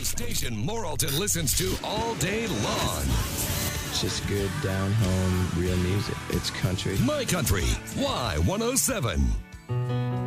The station Moralton listens to all day long. It's just good, down-home, real music. It's country. My Country, Y107.